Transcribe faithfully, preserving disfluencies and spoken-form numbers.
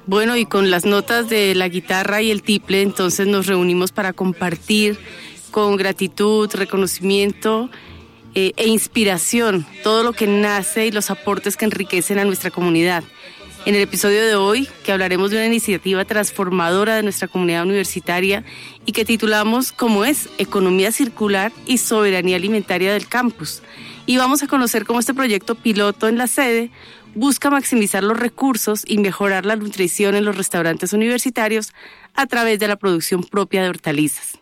Bueno, y con las notas de la guitarra y el tiple, entonces nos reunimos para compartir con gratitud, reconocimiento eh, e inspiración todo lo que nace y los aportes que enriquecen a nuestra comunidad. En el episodio de hoy, que hablaremos de una iniciativa transformadora de nuestra comunidad universitaria y que titulamos como es Economía Circular y Soberanía Alimentaria del Campus. Y vamos a conocer cómo este proyecto piloto en la sede busca maximizar los recursos y mejorar la nutrición en los restaurantes universitarios a través de la producción propia de hortalizas.